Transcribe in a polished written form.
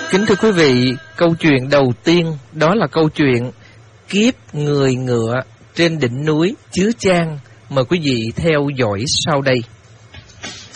Kính thưa quý vị, câu chuyện đầu tiên đó là câu chuyện Kiếp người ngựa trên đỉnh núi Chứa Chan. Mời quý vị theo dõi sau đây.